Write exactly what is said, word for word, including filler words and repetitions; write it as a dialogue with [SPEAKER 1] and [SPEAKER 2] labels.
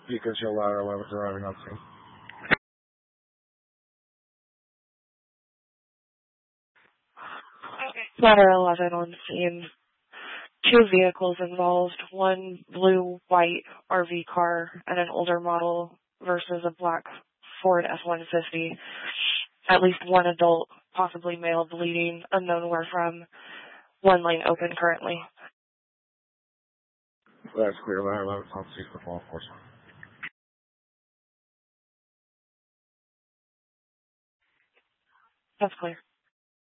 [SPEAKER 1] Beacon Show Ladder eleven arriving on scene.
[SPEAKER 2] Ladder eleven on scene. Two vehicles involved, one blue-white R V car and an older model versus a black Ford F one fifty. At least one adult, possibly male, bleeding, unknown where from. One lane open currently.
[SPEAKER 1] That's clear. Ladder eleven on scene for law enforcement.
[SPEAKER 2] That's clear.